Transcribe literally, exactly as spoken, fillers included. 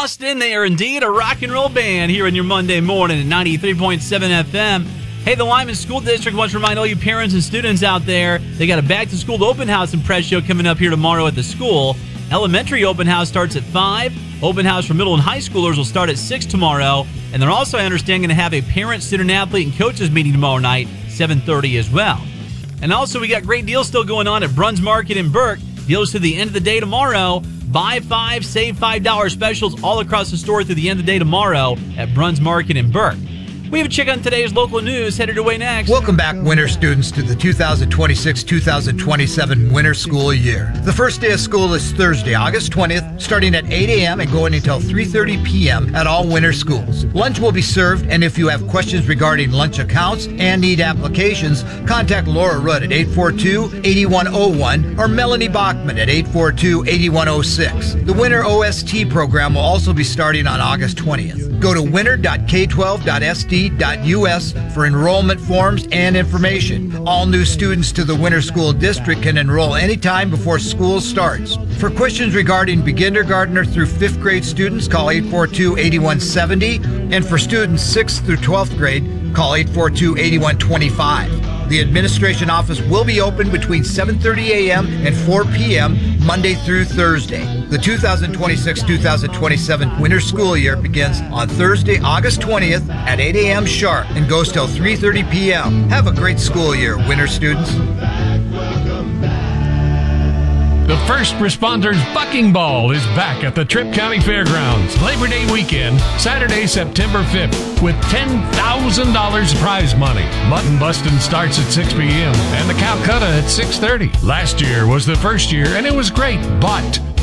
Boston. They are indeed a rock and roll band here in your Monday morning at ninety-three point seven F M. Hey, the Lyman School District wants to remind all you parents and students out there, they got a back-to-school open house and press show coming up here tomorrow at the school. Elementary open house starts at five. Open house for middle and high schoolers will start at six tomorrow. And they're also, I understand, going to have a parent, student, athlete, and coaches meeting tomorrow night, seven thirty as well. And also, we got great deals still going on at Bruns Market in Burke. Deals to the end of the day tomorrow. Buy five, save five dollars specials all across the store through the end of the day tomorrow at Bruns Market in Burke. We have a check on today's local news headed away next. Welcome back, winter students, to the two thousand twenty-six two thousand twenty-seven winter school year. The first day of school is Thursday, August twentieth, starting at eight a.m. and going until three thirty p.m. at all winter schools. Lunch will be served, and if you have questions regarding lunch accounts and need applications, contact Laura Rudd at eight four two, eight one zero one or Melanie Bachman at eight four two, eight one zero six. The winter O S T program will also be starting on August twentieth. Go to winter dot k twelve dot s d dot u s for enrollment forms and information. All new students to the Winter School District can enroll anytime before school starts. For questions regarding beginnergartner through fifth grade students, call eight four two, eight one seven zero, and for students sixth through twelfth grade, call eight four two, eight one two five. The administration office will be open between seven thirty a.m. and four p.m. Monday through Thursday. The two thousand twenty-six two thousand twenty-seven winter school year begins on Thursday, August twentieth at eight a.m. sharp and goes till three thirty p.m. Have a great school year, winter students. The First Responders Bucking Ball is back at the Tripp County Fairgrounds Labor Day weekend, Saturday, September fifth, with ten thousand dollars prize money. Mutton busting starts at six p.m. and the Calcutta at six thirty. Last year was the first year, and it was great, but